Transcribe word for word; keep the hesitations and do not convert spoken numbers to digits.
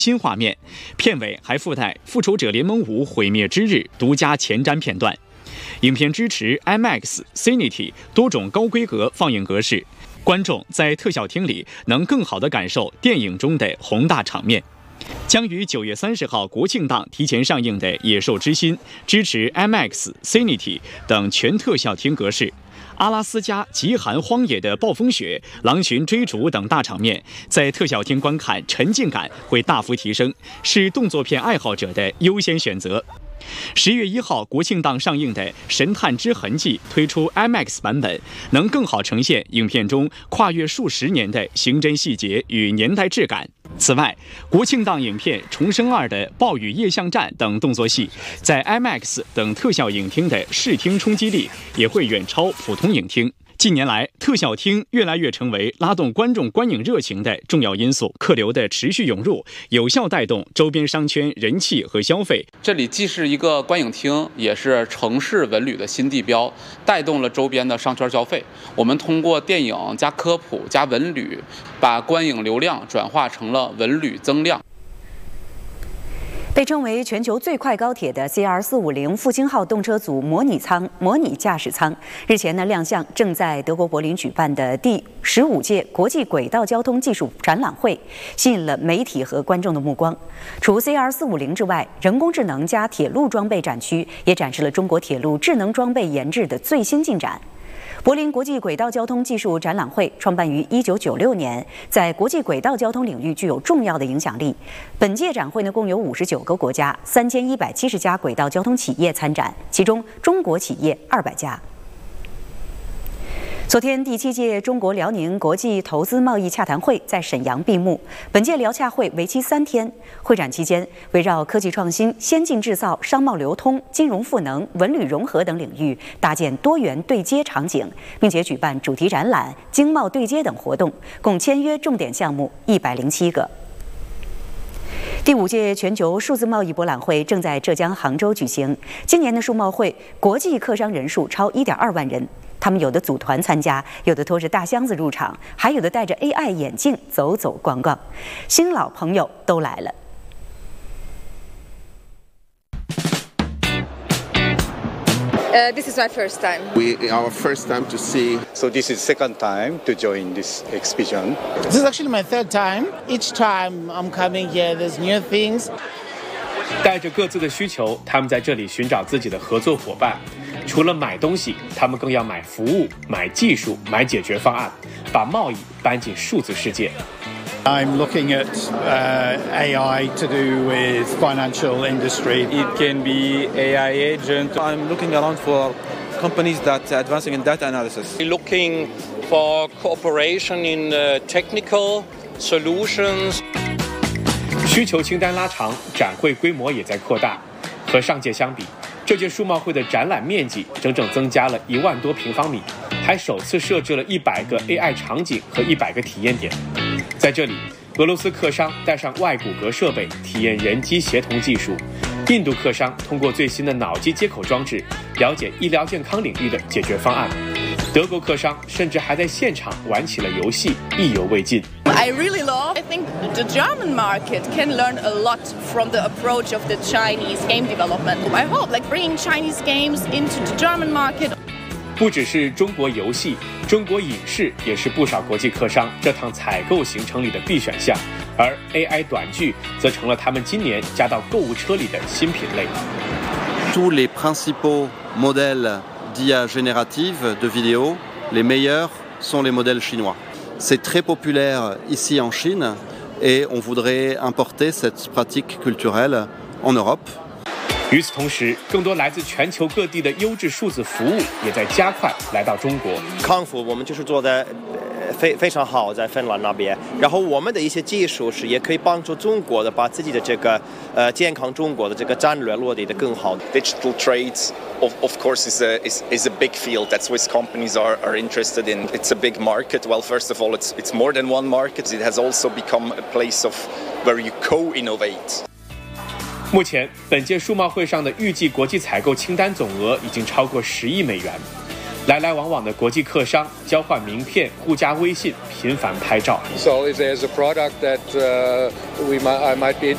新画面，片尾还附带《复仇者联盟五：毁灭之日》独家前瞻片段。影片支持 IMAX、Cinity 多种高规格放映格式，观众在特效厅里能更好地感受电影中的宏大场面。将于九月三十号国庆档提前上映的《野兽之心》，支持 IMAX、Cinity 等全特效厅格式。阿拉斯加极寒荒野的暴风雪、狼群追逐等大场面，在特效厅观看沉浸感会大幅提升，是动作片爱好者的优先选择。十月一号国庆档上映的《神探之痕迹》推出 IMAX 版本，能更好呈现影片中跨越数十年的刑侦细节与年代质感。此外，国庆档影片《重生二》的暴雨夜巷战等动作戏，在 IMAX 等特效影厅的视听冲击力也会远超普通影厅。近年来，特效厅越来越成为拉动观众观影热情的重要因素，客流的持续涌入，有效带动周边商圈人气和消费。 这里既是一个观影厅，也是城市文旅的新地标，带动了周边的商圈消费。我们通过电影加科普加文旅，把观影流量转化成了文旅增量。 被称为全球最快高铁的 C R 四五零复兴号动车组模拟舱、模拟驾驶舱，日前呢亮相正在德国柏林举办的第十五届国际轨道交通技术展览会，吸引了媒体和观众的目光。除 C R 四五零之外，人工智能加铁路装备展区也展示了中国铁路智能装备研制的最新进展。柏林国际轨道交通技术展览会创办于一九九六年，在国际轨道交通领域具有重要的影响力。本届展会呢，共有五十九个国家、三千一百七十家轨道交通企业参展，其中中国企业二百家。昨天，第七届中国辽宁国际投资贸易洽谈会在沈阳闭幕。本届辽洽会为期三天，会展期间围绕科技创新、先进制造、商贸流通、金融赋能、文旅融合等领域搭建多元对接场景，并且举办主题展览、经贸对接等活动，共签约重点项目一百零七个。第五届全球数字贸易博览会正在浙江杭州举行。今年的数贸会国际客商人数超一点二万人。他们有的组团参加，有的拖着大箱子入场，还有的戴着 A I 眼镜走走逛逛，新老朋友都来了。 Uh, this is my first time. We our first time to see. So this is second time to join this exhibition. This is actually my third time. Each time I'm coming here, there's new things. 带着各自的需求，他们在这里寻找自己的合作伙伴。除了买东西，他们更要买服务、买技术、买解决方案，把贸易搬进数字世界。 I'm looking at uh, A I to do with financial industry. It can be A I agent. I'm looking around for companies that are advancing in data analysis. Looking for cooperation in uh, technical solutions. 需求清单拉长，展会规模也在扩大。和上届相比，这届数贸会的展览面积整整增加了一万多平方米，还首次设置了一百个 A I 场景和一百个体验点。在这里，俄罗斯客商带上外骨骼设备体验人机协同技术，印度客商通过最新的脑机接口装置了解医疗健康领域的解决方案。德国客商甚至还在现场玩起了游戏，意犹未尽。 I really love. I think the German market can learn a lot from the approach of the Chinese game development. I hope like bringing Chinese games into the German market. 不只是中国游戏，中国影视也是不少国际客商这趟采购行程里的必选项，而 A I 短剧则成了他们今年加到购物车里的新品类。 Tous les principaux modèles d'I A générative de vidéo, les meilleurs sont les modèles chinois. C'est très populaire ici en Chine et on voudrait importer cette pratique culturelle en Europe. 与此同时，更多来自全球各地的优质数字服务也在加快来到中国。 康复我们就是做的非非常好，在芬兰那边。然后我们的一些技术是也可以帮助中国的把自己的这个呃健康中国的这个战略落地的更好。 Digital trades, of of course, is a is is a big field that Swiss companies are are interested in. It's a big market. Well, first of all, it's it's more than one market. It has also become a place of where you co-innovate. 目前，本届数贸会上的预计国际采购清单总额已经超过十亿美元。来来往往的国际客商交换名片、互加微信、频繁拍照。 So if there's a product that uh, we might I might be